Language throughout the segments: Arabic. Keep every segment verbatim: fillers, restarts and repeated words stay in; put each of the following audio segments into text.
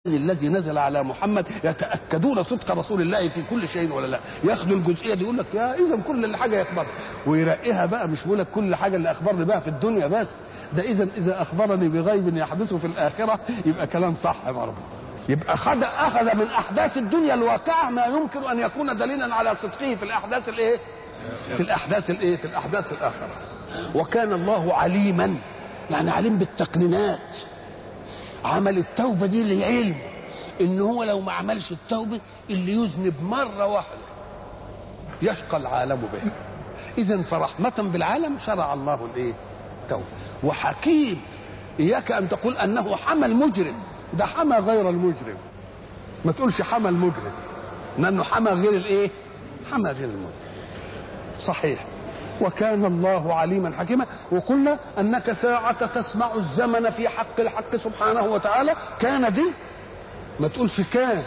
الذي نزل على محمد يتأكدون صدق رسول الله في كل شيء ولا لا، ياخدوا الجزئيه دي يقول لك يا اذا كل حاجه يخبر ويرقيها بقى، مش بيقول لك كل حاجه اللي اخبرني بها في الدنيا بس، ده اذا اذا اخبرني بغيب يحدثه في الاخره يبقى كلام صح برضه. يبقى خد اخذ من احداث الدنيا الواقعه ما يمكن ان يكون دليلا على صدقه في الاحداث الايه؟ في الاحداث الايه؟ في الاحداث الاخره. وكان الله عليما، يعني عليم بالتقنينات. عمل التوبه دي للعلم ان هو لو ما عملش التوبه اللي يذنب مره واحده يشقى العالم به. اذا فرحمه بالعالم شرع الله الايه؟ التوبه. وحكيم، اياك ان تقول انه حمى المجرم، ده حمى غير المجرم، ما تقولش حمى المجرم، لانه حمى غير الايه؟ حمى غير المجرم. صحيح. وكان الله عليما حكيما. وقلنا انك ساعة تسمع الزمن في حق الحق سبحانه وتعالى كان دي ما تقولش كان،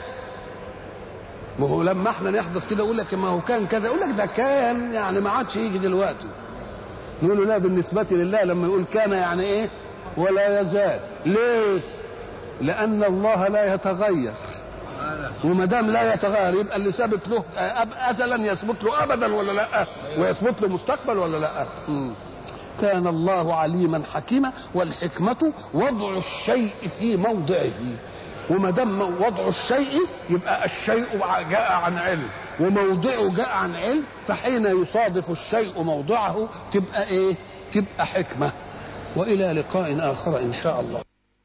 ما هو لما احنا نحدث كده يقول لك ما هو كان كذا، يقول لك ده كان يعني ما عادش يجي دلوقتي. نقول له لا، بالنسبة لله لما يقول كان يعني ايه؟ ولا يزال. ليه؟ لأن الله لا يتغير، وما دام لا يتغير يبقى اللي ثابت له ازلا يثبت له ابدا ولا لا؟ ويثبت له مستقبل ولا لا؟ مم. كان الله عليما حكيما. والحكمه وضع الشيء في موضعه، وما دام وضع الشيء يبقى الشيء جاء عن علم وموضعه جاء عن علم، فحين يصادف الشيء موضعه تبقى ايه؟ تبقى حكمه. والى لقاء اخر ان شاء الله.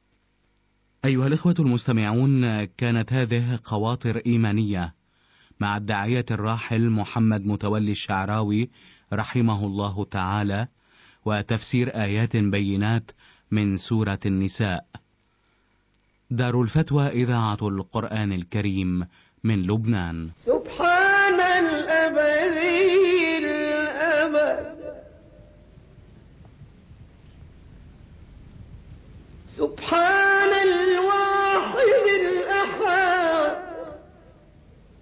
أيها الإخوة المستمعون، كانت هذه خواطر إيمانية مع الداعية الراحل محمد متولي الشعراوي رحمه الله تعالى، وتفسير آيات بينات من سورة النساء. دار الفتوى إذاعة القرآن الكريم من لبنان. سبحان الأبدي الأبد، سبحان